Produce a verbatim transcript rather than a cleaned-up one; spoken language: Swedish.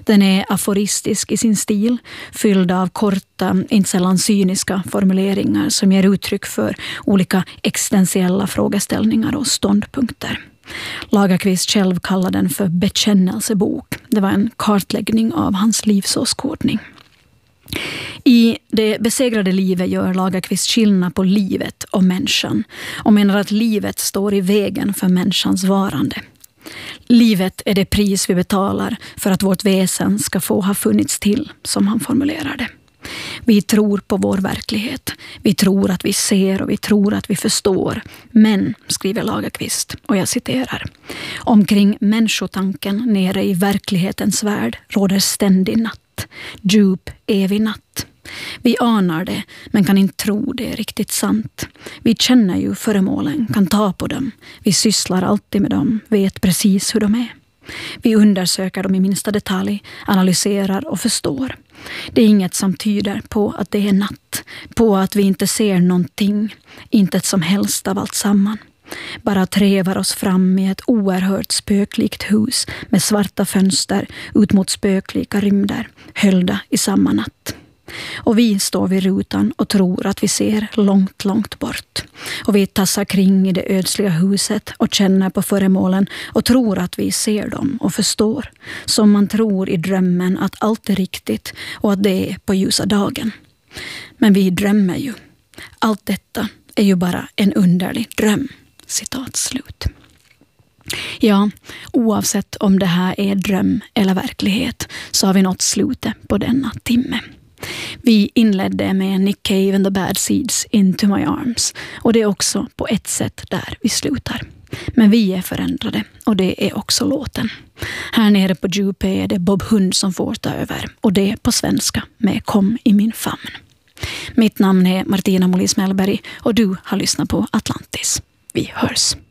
Den är aforistisk i sin stil, fylld av korta, inte sällan cyniska formuleringar som ger uttryck för olika existentiella frågeställningar och ståndpunkter. Lagerkvist själv kallar den för bekännelsebok. Det var en kartläggning av hans livsåskådning. I Det besegrade livet gör Lagerkvist skillnad på livet och människan och menar att livet står i vägen för människans varande. Livet är det pris vi betalar för att vårt väsen ska få ha funnits till, som han formulerar det. Vi tror på vår verklighet. Vi tror att vi ser och vi tror att vi förstår. Men, skriver Lagerkvist, och jag citerar, omkring människotanken nere i verklighetens värld råder ständig natt. Djup, evig natt. Vi anar det, men kan inte tro det är riktigt sant. Vi känner ju föremålen, kan ta på dem. Vi sysslar alltid med dem, vet precis hur de är. Vi undersöker dem i minsta detalj, analyserar och förstår. Det är inget som tyder på att det är natt, på att vi inte ser någonting, inte ett som helst av allt samman. Bara trevar oss fram i ett oerhört spöklikt hus med svarta fönster ut mot spöklika rymder, höljda i samma natt. Och vi står vid rutan och tror att vi ser långt, långt bort. Och vi tassar kring i det ödsliga huset och känner på föremålen och tror att vi ser dem och förstår. Som man tror i drömmen att allt är riktigt och att det är på ljusa dagen. Men vi drömmer ju. Allt detta är ju bara en underlig dröm. Citat slut. Ja, oavsett om det här är dröm eller verklighet så har vi nått slutet på denna timme. Vi inledde med Nick Cave and the Bad Seeds, Into My Arms, och det är också på ett sätt där vi slutar. Men vi är förändrade och det är också låten. Här nere på Djupe är det Bob Hund som får ta över och det är på svenska med Kom i min famn. Mitt namn är Martina Molis Mellberg och du har lyssnat på Atlantis. Vi hörs.